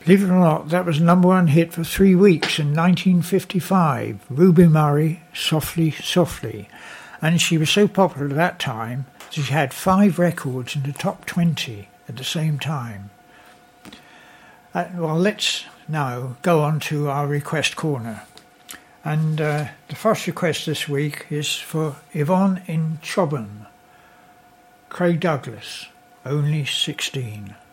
Believe it or not, that was number one hit for 3 weeks in 1955. Ruby Murray, Softly, Softly. And she was so popular at that time, she had 5 records in the top 20 at the same time. Well, let's now go on to our request corner. And the first request this week is for Yvonne in Chobham. Craig Douglas, Only 16.